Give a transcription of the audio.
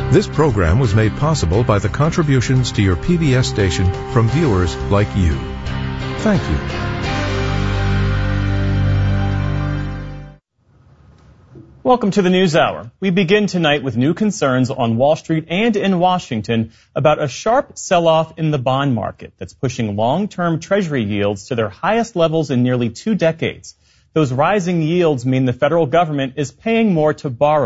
This program was made possible by the contributions to your PBS station from viewers like you. Thank you. Welcome to the NewsHour. We begin tonight with new concerns on Wall Street and in Washington about a sharp sell-off in the bond market that's pushing long-term Treasury yields to their highest levels in nearly 2 decades. Those rising yields mean the federal government is paying more to borrow